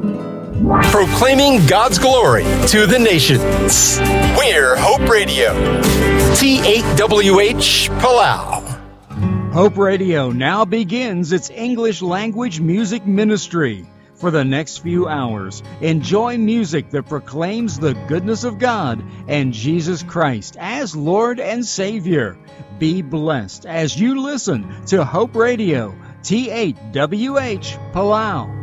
Proclaiming God's glory to the nations. We're Hope Radio. T8WH Palau. Hope Radio now begins its English language music ministry. For the next few hours, enjoy music that proclaims the goodness of God and Jesus Christ as Lord and Savior. Be blessed as you listen to Hope Radio, T8WH Palau.